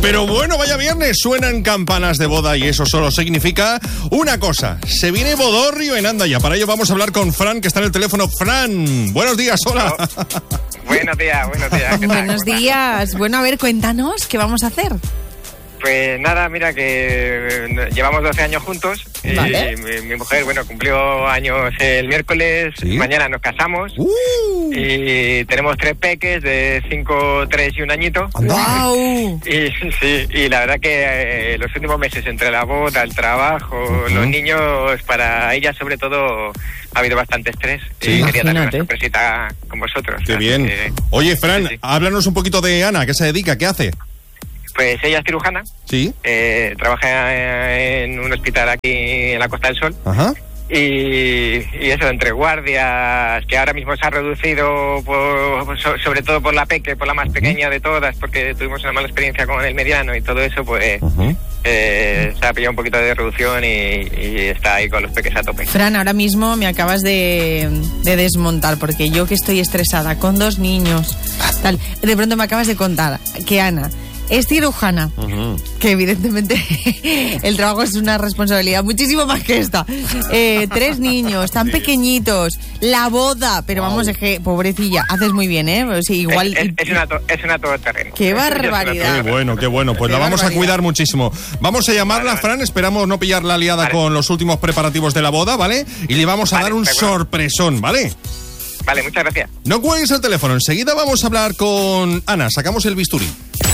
Pero bueno, vaya viernes, suenan campanas de boda y eso solo significa una cosa. Se viene bodorrio en Andaya. Para ello vamos a hablar con Fran, que está en el teléfono. Fran, buenos días, hola. Buenos días. ¿Qué tal? Buenos días. Bueno, a ver, cuéntanos, ¿qué vamos a hacer? Pues nada, mira que llevamos 12 años juntos. Vale. Y mi mujer, cumplió años el miércoles. ¿Sí? Mañana nos casamos. Y tenemos 3 peques de 5, 3 y 1 añito. ¡Wow! Y la verdad que los últimos meses, entre la boda, el trabajo, los niños, para ella sobre todo ha habido bastante estrés. Sí. Y quería darle una Imagínate. sorpresita con vosotros. Qué Así bien. que, Oye, Fran, sí. háblanos un poquito de Ana, ¿qué se dedica? ¿Qué hace? Pues ella es cirujana. Sí. Trabaja en un hospital aquí en la Costa del Sol. Ajá. Y eso, entre guardias, que ahora mismo se ha reducido sobre todo por la peque, por la más pequeña de todas, porque tuvimos una mala experiencia con el mediano y todo eso, pues se ha pillado un poquito de reducción y está ahí con los peques a tope. Fran, ahora mismo me acabas de desmontar, porque yo que estoy estresada con 2 niños, tal, de pronto me acabas de contar que Ana es cirujana, que evidentemente el trabajo es una responsabilidad muchísimo más que esta. 3 niños, tan pequeñitos, la boda, pero vamos, es que, pobrecilla, haces muy bien, ¿eh? O sea, igual... Es una todoterreno. ¡Qué Eso ya es una barbaridad! Qué bueno. Pues Qué la vamos a barbaridad. cuidar muchísimo. Vamos a llamarla, Vale. Fran, esperamos no pillarla liada Vale. con los últimos preparativos de la boda, ¿vale? Y le vamos a Vale, dar un de acuerdo. sorpresón, ¿vale? Vale, muchas gracias. No cuelgues el teléfono, enseguida vamos a hablar con Ana, sacamos el bisturí.